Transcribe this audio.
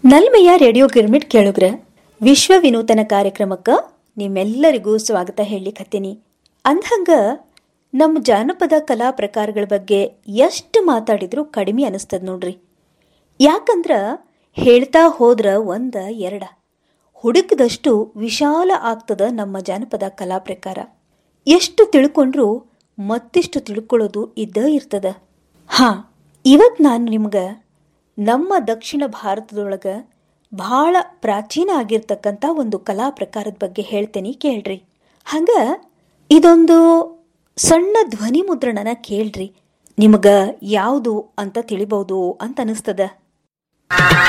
ನಲ್ಮೆಯ radio girmit ಕೇಳುಗ್ರ ವಿಶ್ವ ವಿನೂತನ ಕಾರ್ಯಕ್ರಮಕ್ಕೆ ನಿಮ್ಮೆಲ್ಲರಿಗೂ ಸ್ವಾಗತ ಹೇಳಿಕತ್ತೀನಿ. ಅಂದ್ಹಂಗ ನಮ್ಮ ಜಾನಪದ ಕಲಾ ಪ್ರಕಾರಗಳ ಬಗ್ಗೆ ಎಷ್ಟು ಮಾತಾಡಿದ್ರೂ ಕಡಿಮೆ ಅನಿಸ್ತದ ನೋಡ್ರಿ. ಯಾಕಂದ್ರ ಹೇಳ್ತಾ ಹೋದ್ರ ಒಂದ ಎರಡ ಹುಡುಕದಷ್ಟು ವಿಶಾಲ ಆಗ್ತದ ನಮ್ಮ ಜಾನಪದ ಕಲಾ ಪ್ರಕಾರ. ಎಷ್ಟು ತಿಳ್ಕೊಂಡ್ರೂ ಮತ್ತಿಷ್ಟು ತಿಳ್ಕೊಳ್ಳೋದು ಇದ್ದ ಇರ್ತದ. ಇವತ್ತು ನಾನು ನಿಮ್ಗೆ ನಮ್ಮ ದಕ್ಷಿಣ ಭಾರತದೊಳಗೆ ಬಹಳ ಪ್ರಾಚೀನ ಆಗಿರ್ತಕ್ಕಂಥ ಒಂದು ಕಲಾ ಪ್ರಕಾರದ ಬಗ್ಗೆ ಹೇಳ್ತೇನೆ, ಕೇಳ್ರಿ. ಹಂಗ ಇದೊಂದು ಸಣ್ಣ ಧ್ವನಿ ಮುದ್ರಣನ ಕೇಳ್ರಿ, ನಿಮ್ಗೆ ಯಾವುದು ಅಂತ ತಿಳಿಬಹುದು ಅಂತ ಅನಿಸ್ತದ.